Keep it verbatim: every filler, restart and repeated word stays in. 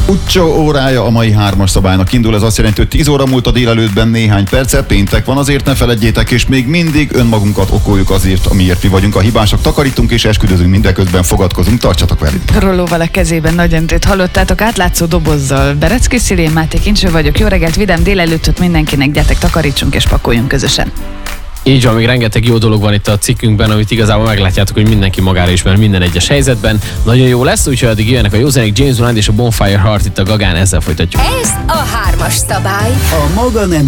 Utcsó órája a mai hármas szabálynak indul, ez azt jelenti, hogy tíz óra múlt a délelőttben néhány perccel, péntek van, azért ne feledjétek, és még mindig önmagunkat okoljuk azért, amiért mi vagyunk a hibások, takarítunk és esküdözünk, mindeközben fogadkozunk, tartsatok velünk. Rollóval a kezében nagy öntőt hallottátok, átlátszó dobozzal. Berecki Szilén, Máté Kincső vagyok, jó reggelt, vidám délelőttöt mindenkinek, gyertek, takarítsunk és pakoljunk közösen. Így van, még rengeteg jó dolog van itt a cikkünkben, amit igazából meglátjátok, hogy mindenki magára ismer minden egyes helyzetben. Nagyon jó lesz, úgyhogy addig jönnek a jó zenék, James Blunt és a Bonfire Heart itt a Gagán, ezzel folytatjuk. Ez a hármas szabály. A maga nem